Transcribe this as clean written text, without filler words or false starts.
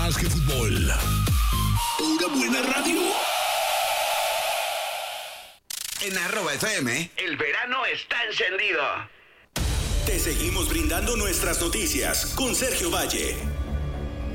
más que fútbol. Pura buena radio. En @FM, el verano está encendido. Te seguimos brindando nuestras noticias con Sergio Valle.